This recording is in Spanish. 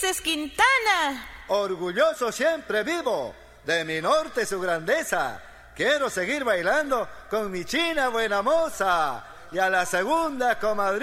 Ulises Quintana. Orgulloso siempre vivo de mi norte su grandeza. Quiero seguir bailando con mi china buena moza. Y a la segunda, comadre.